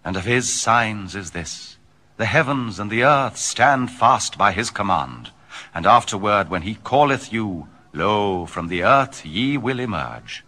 And of his signs is this: the heavens and the earth stand fast by his command, and afterward when he calleth you, lo, from the earth ye will emerge.